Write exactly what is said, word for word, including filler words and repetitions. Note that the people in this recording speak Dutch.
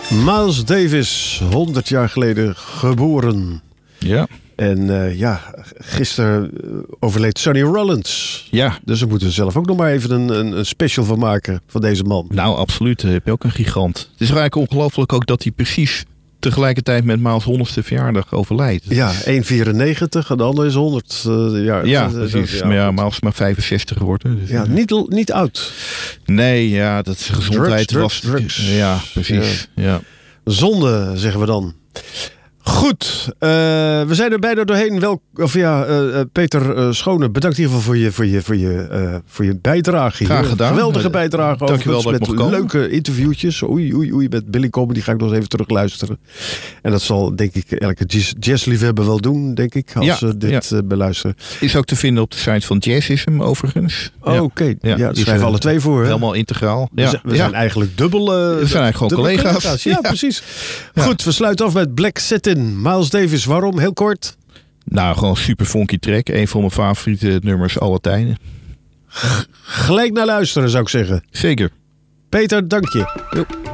Miles Davis, honderd jaar geleden geboren. Ja. En uh, ja, gisteren overleed Sonny Rollins. Ja. Dus we moeten er zelf ook nog maar even een, een, een special van maken van deze man. Nou, absoluut. Heb je ook een gigant. Het is eigenlijk ongelooflijk ook dat hij precies tegelijkertijd met Miles' honderdste verjaardag overlijdt. Ja, één vierennegentig en de ander is honderd uh, jaar. Ja, uh, precies. Ja, maar ja, Miles is maar vijfenzestig geworden. Dus ja, niet, niet oud. Nee, ja, dat is gezondheid drugs, was... drugs, drugs. Ja, precies. Ja. Ja. Zonde, zeggen we dan. Goed, uh, we zijn er bijna doorheen. Wel, of ja, uh, Peter uh, Schone, bedankt in ieder geval voor je, voor je, voor je, uh, voor je bijdrage. Graag hier. gedaan. Geweldige bijdrage. Dankjewel dat ik mocht komen. Leuke interviewtjes. Oei, oei, oei, met Billy Cobham, die ga ik nog eens even terug luisteren. En dat zal, denk ik, elke jazz, jazzliefhebber wel doen, denk ik, als ze ja, dit ja. uh, beluisteren. Is ook te vinden op de site van Jazzism, overigens. Oh, ja. Oké, okay. ja, ja, schrijven alle twee voor. Hè? Helemaal integraal. Ja. We, zijn, we ja. zijn eigenlijk dubbel... Uh, we zijn eigenlijk gewoon collega's. collega's. Ja, ja, precies. Ja. Goed, we sluiten af met Black Satin. Miles Davis. Waarom? Heel kort. Nou, gewoon super funky track. Een van mijn favoriete nummers alle tijden. Gelijk naar luisteren, zou ik zeggen. Zeker. Peter, dank je. Jo.